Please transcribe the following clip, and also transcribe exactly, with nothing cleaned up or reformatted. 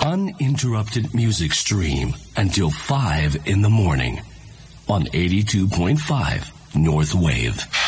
uninterrupted music stream until five in the morning on eighty-two point five North Wave.